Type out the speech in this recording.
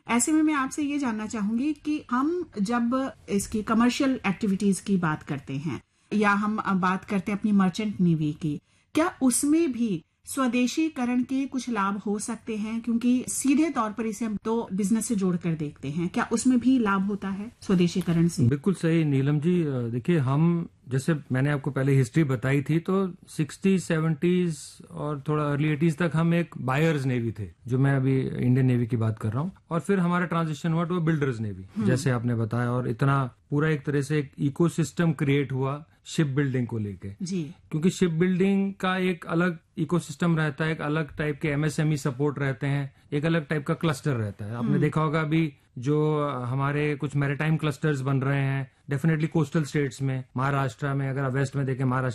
ऐसे में मैं आपसे ये जानना चाहूंगी कि हम जब इसकी कमर्शियल एक्टिविटीज की बात करते हैं या हम बात करते हैं अपनी मर्चेंट नेवी की, क्या उसमें भी स्वदेशीकरण के कुछ लाभ हो सकते हैं? क्योंकि सीधे तौर पर इसे हम तो बिजनेस से जोड़कर देखते हैं, क्या उसमें भी लाभ होता है स्वदेशीकरण से? बिल्कुल सही नीलम जी। देखिए, हम जैसे मैंने आपको पहले हिस्ट्री बताई थी, तो 60s 70s और थोड़ा अर्ली 80s तक हम एक बायर्स नेवी थे, जो मैं अभी इंडियन नेवी की बात कर रहा हूँ। और फिर हमारा ट्रांजिशन हुआ टू बिल्डर्स नेवी, जैसे आपने बताया, और इतना पूरा एक तरह से एक इकोसिस्टम क्रिएट हुआ शिप बिल्डिंग को लेके जी। क्योंकि शिप बिल्डिंग का एक अलग इकोसिस्टम रहता है, एक अलग टाइप के एमएसएमई सपोर्ट रहते हैं, एक अलग टाइप का क्लस्टर रहता है। आपने देखा होगा अभी जो हमारे कुछ मैरीटाइम क्लस्टर्स बन रहे हैं, डेफिनेटली कोस्टल स्टेट्स में, महाराष्ट्र में, अगर आप वेस्ट में देखें, महाराष्ट्र